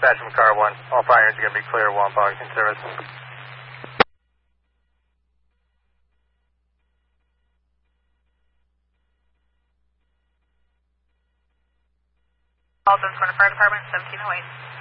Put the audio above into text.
dispatch from car 1. All fire units are going to be clear, Wampanoag in service. Alton Corner Fire Department, 1708.